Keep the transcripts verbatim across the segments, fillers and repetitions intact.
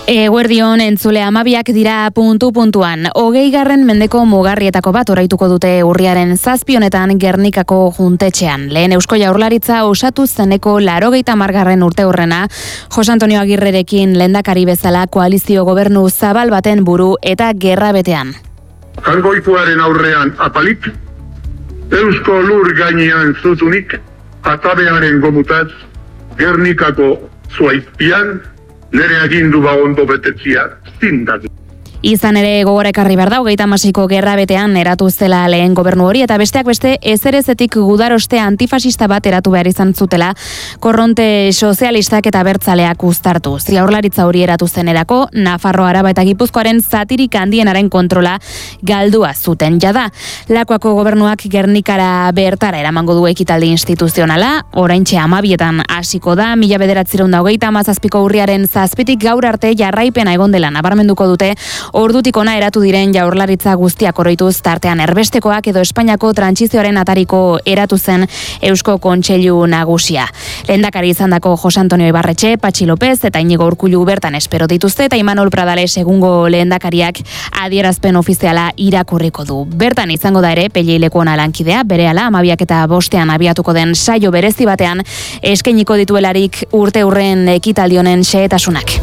Eguerdion entzule amabiak dira puntu puntuan. Hogei garren mendeko mugarrietako bat oraituko dute urriaren zazpi honetan Gernikako juntetxean. Lehen Eusko Jaurlaritza osatu zeneko laurogeita hamargarren urte hurrena, Jose Antonio Agirrerekin lehendakari bezala koalizio gobernu zabal baten buru eta gerra betean. Jangoikoaren aurrean apalik, Eusko lur gainean zutunik, atabearen gomutaz, Gernikako zuaizpian, nere agindu ba ondo betetzia zindak. Izan ere gogora ekarri behar da, hogeita hamasiko gerra betean eratu zela lehen gobernu hori, eta besteak beste ezerezetik gudaroste antifasista bat eratu behar izan zutela, korronte sozialistak eta bertzaleak uztartu. Jaurlaritza hori eratu zenerako, Nafarroa, Araba eta Gipuzkoaren zatirik handienaren kontrola galdua zuten. Jada, Lakuako gobernuak Gernikara bertara eramango du ekitaldi instituzionala, oraintxe amabietan hasiko da, mila bederatziehun eta hogeita hamazazpiko urriaren zazpitik gaur arte jarraipena egon dela nabarmenduko dute. Ordutik ona eratu diren jaurlaritza guztiak oroituz, tartean erbestekoak edo Espainiako trantsizioaren atariko eratu zen Eusko Kontseilu Nagusia. Lehendakari izandako Jose Antonio Ibarretxe, Patxi López eta Inigo Urkullu bertan espero dituzte, eta Imanol Pradales egungo lehendakariak adierazpen ofiziala irakurriko du. Bertan izango da ere Pelei Lekuona lankidea, berehala amabiak eta bostean abiatuko den saio berezi batean eskainiko dituelarik urte hurren ekitaldi honen xehetasunak.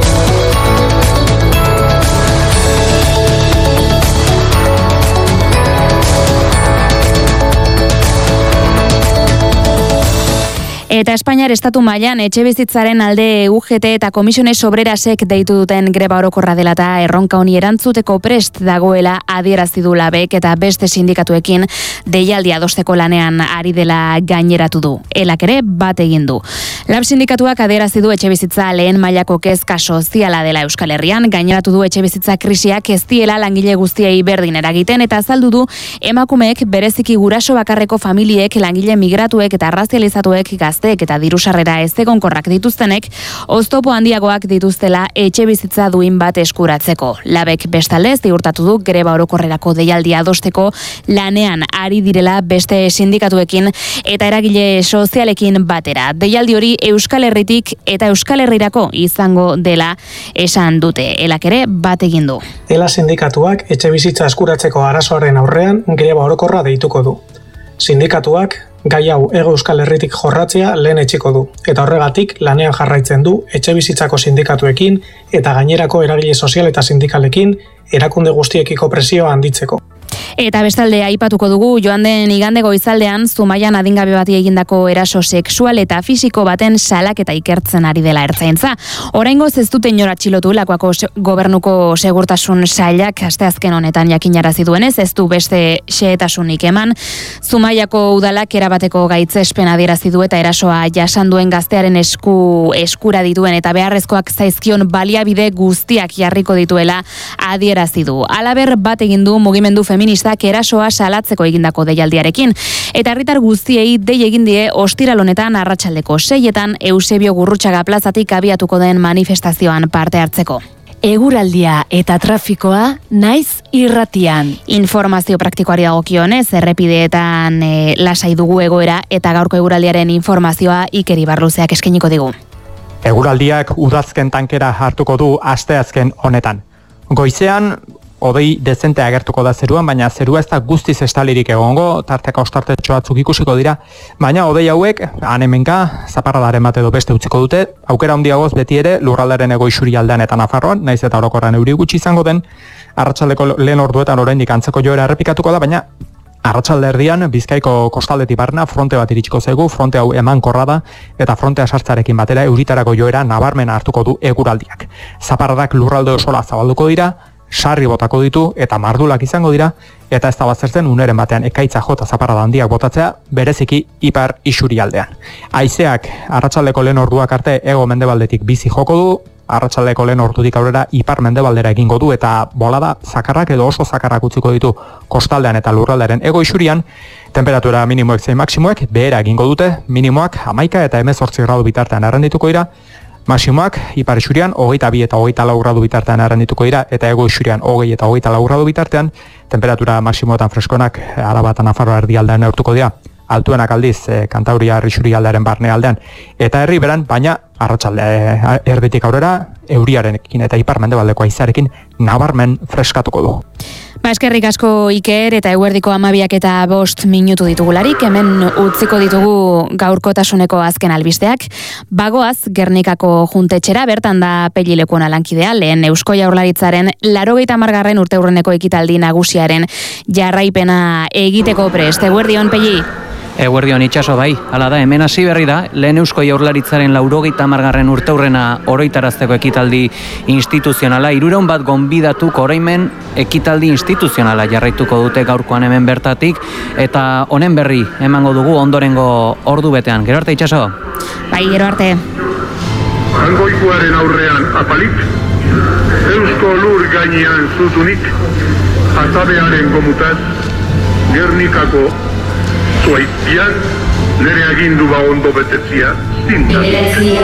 Eta Espainiar estatu mailan etxebizitzaren alde U G T eta Komisiones Obrerasek deitu duten greba orokorra dela eta erronka honi erantzuteko prest dagoela adierazi du Labek eta beste sindikatuekin deialdia adosteko lanean ari dela gaineratu du. Elak ere bat egin du. Lab sindikatuak adierazi du etxebizitza lehen mailako kezka soziala dela Euskal Herrian, gaineratu du etxebizitza krisiak ez diela langile guztiei berdin eragiten eta azaldu du emakumeek bereziki guraso bakarreko familiek, langile migratuek eta razializatuek gazteek eta dirusarrera ez egonkorrak dituztenek, oztopo handiagoak dituztela etxebizitza duin bat eskuratzeko. Labek bestalde ziurtatu du greba orokorrerako deialdia adosteko lanean ari direla beste sindikatuekin eta eragile sozialekin batera. Deialdi hori Euskal Herritik eta Euskal Herrirako izango dela esan dute. Elak ere bat egin du. Ela sindikatuak etxebizitza eskuratzeko arazoaren aurrean greba orokorra deituko du. Sindikatuak gai hau Hego Euskal Herritik jorratzea lehen etxiko du, eta horregatik lanean jarraitzen du etxebizitzako sindikatuekin eta gainerako eragile sozial eta sindikalekin erakunde guztiekiko presioa handitzeko. Eta bestalde aipatuko dugu joan den igande goizaldean Zumaian adingabe bati egindako eraso sexual eta fisiko baten salaketa ikertzen ari dela ertzaintza. Oraingoz ez dute inor atxilotu Lakuako gobernuko segurtasun sailak asteazken honetan jakinarazi duenez, ez du beste xehetasunik eman. Zumaiako udalak erabateko gaitzespen adierazi du eta erasoa jasan duen gaztearen esku eskura dituen eta beharrezkoak zaizkion baliabide guztiak jarriko dituela adierazi du. Halaber bat egin du mugimendu feministak erasoa salatzeko egindako deialdiarekin. Eta herritar guztiei dei egin die ostiral honetan arratsaldeko seietan Eusebio Gurrutxaga plazatik abiatuko den manifestazioan parte hartzeko. Eguraldia eta trafikoa naiz irratian. Informazio praktikoari dagokionez, errepideetan e, lasai dugu egoera eta gaurko eguraldiaren informazioa Iker Ibarluzeak eskainiko digu. Eguraldiak udazken tankera hartuko du asteazken honetan. Goizean hodei dezente agertuko da zeruan, baina zerua ez da guztiz estalirik egongo, tarteka ostartetxo batzuk ikusiko dira, baina hodei hauek, hanemenka, zaparradaren bat edo beste utziko dute, aukera handiagoz beti ere lurraldaren ego isurialdean eta Nafarroan, naiz eta orokorran euri gutxi izango den, arratsaldeko lehen orduetan oraindik antzeko joera errepikatuko da, baina arratsalde erdian Bizkaiko kostaldetik barna fronte bat iritsiko zaigu, fronte hau emankorra da eta frontea sartzarekin batera euritarako joera nabarmena hartuko du eguraldiak. Zaparradak lurralde osola zabalduko dira, sarri botako ditu eta mardulak izango dira, eta ez da baztertzen uneren batean ekaitza jota zaparrada handiak botatzea, bereziki ipar isurialdean. Haizeak arratsaldeko lehen orduak arte hego mendebaldetik bizi joko du, arratsaldeko lehen ordutik aurrera ipar mendebaldera egingo du eta bolada zakarrak edo oso zakarrak utziko ditu kostaldean eta lurraldearen ego isurian. Temperatura minimoek zein maksimoek behera egingo dute, minimoak hamaika eta hemezortzi gradu bitartean errendituko dira, Maximoak ipar isurian hogeita bi eta hogeita lau gradu bitartean errendituko dira eta ego isurian hogei eta hogeita lau gradu bitartean, temperatura maximoetan freskonak Araba eta Nafarroa erdialdean neurtuko dira altuenak aldiz e, Kantauria Herri aldearen barne aldean eta herri beran, baina arratsalde e, erditik aurrera euriarekin eta ipar-mendebaldeko haizearekin nabarmen freskatuko du. Ba, eskerrik asko Iker eta eguerdiko hamabiak eta bost minutu ditugularik, hemen utziko ditugu gaurkotasuneko azken albisteak. Bagoaz, Gernikako juntetxera, bertan da Pellilekuona lankidea, lehen Eusko Jaurlaritzaren laurogeita hamargarren urteurreneko ekitaldi nagusiaren jarraipena egiteko prest. Eguerdion, Pelli? Eguerdion itxaso bai, hala da, hemen hasi berri da, lehen Eusko Jaurlaritzaren laurogeita hamargarren urteurrena oroitarazteko ekitaldi instituzionala, hirureun bat gonbidatu oraimen ekitaldi instituzionala jarraituko dute gaurkoan hemen bertatik, eta honen berri emango dugu ondorengo ordu betean. Gero arte itxaso? Bai, gero arte. Jangoikoaren aurrean apalik, Eusko lur gainean zutunik, atabearen gomutaz, Gernikako zuaitian, nire agindu ba ondo betetzia, zintan.